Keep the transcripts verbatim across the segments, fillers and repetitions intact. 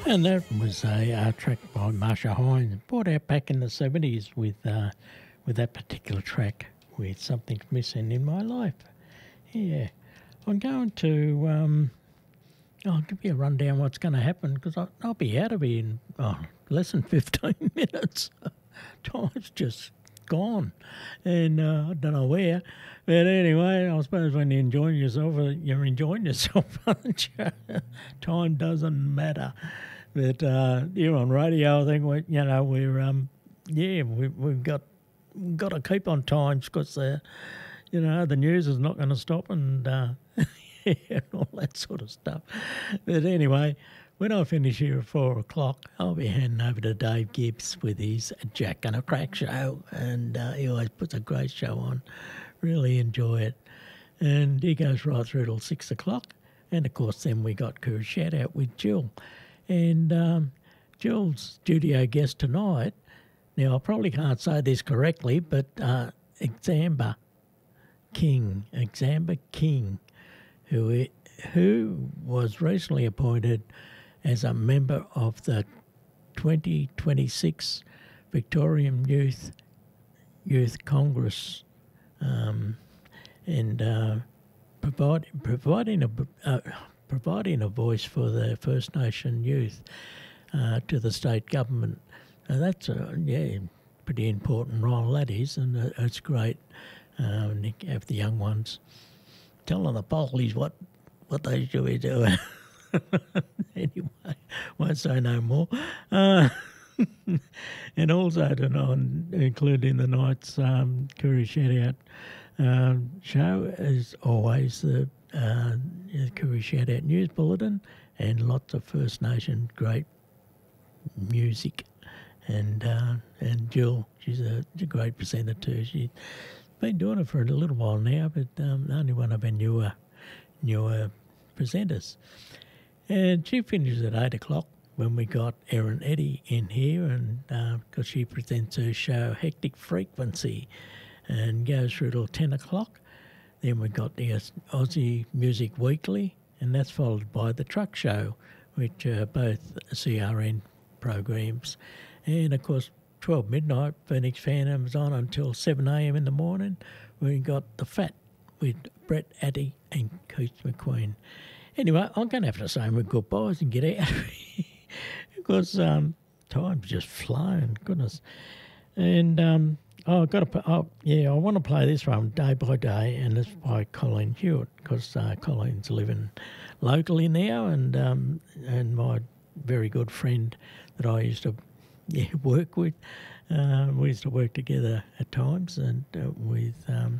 And that was a uh, track by Marsha Hines, brought out back in the seventies with uh, with that particular track, with Something's Missing in My Life. Yeah. I'm going to, um, I'll give you a rundown what's going to happen, because I'll, I'll be out of here in oh, less than fifteen minutes. Time's just gone, and uh, I don't know where. But anyway, I suppose when you're enjoying yourself, uh, you're enjoying yourself, aren't you? Time doesn't matter. But uh, here on radio, I think we, you know, we're um, yeah, we, we've got we've got to keep on times, because uh, you know, the news is not going to stop, and uh, and all that sort of stuff. But anyway, when I finish here at four o'clock, I'll be handing over to Dave Gibbs with his Jack and a Crack show, and uh, he always puts a great show on. Really enjoy it. And he goes right through till six o'clock. And, of course, then we got Kuru Shout Out with Jill. And um, Jill's studio guest tonight, now I probably can't say this correctly, but uh, Examba King, Examba King, who who was recently appointed as a member of the twenty twenty-six Victorian Youth Youth Congress, um, and uh, provide, providing a uh, providing a voice for the First Nation youth uh, to the state government. Now that's a yeah pretty important role that is, and uh, it's great. Uh, have the young ones telling the police what what they should be doing. Anyway, won't say no more. Uh, and also tonight, including the night's um, Kuru Shout Out um, show, as always, the uh, Kuru Shout Out News Bulletin, and lots of First Nation great music. And uh, and Jill, she's a, a great presenter too. She's been doing it for a little while now, but um, only one of our newer newer presenters. And she finishes at eight o'clock when we got Erin Eddy in here, and because uh, she presents her show Hectic Frequency, and goes through till ten o'clock. Then we got the Aussie Music Weekly, and that's followed by the Truck Show, which are both C R N programs. And of course, twelve midnight, Phoenix Phantom's on until seven a.m. in the morning. We got The Fat with Brett Addy and Keith McQueen. Anyway, I'm going to have to say my goodbyes and get out of here, because um, time's just flown, goodness. And um, oh, I've got to, oh, yeah, I want to play this one, Day by Day, and it's by Colleen Hewitt, because uh, Colleen's living locally now, and um, and my very good friend that I used to yeah, work with. Uh, we used to work together at times, and uh, with, um,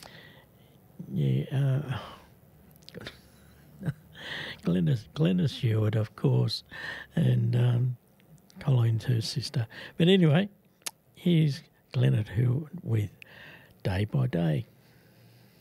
yeah, uh, Glennis, Glennis Hewitt, of course, and um, Colleen's her sister. But anyway, here's Glennis Hewitt with Day by Day.